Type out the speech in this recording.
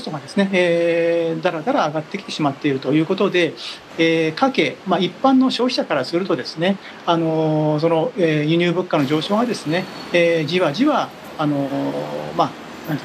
トがですね、だらだら上がってきてしまっているということで、家計、一般の消費者からするとですね、輸入物価の上昇がですね、じわじわ、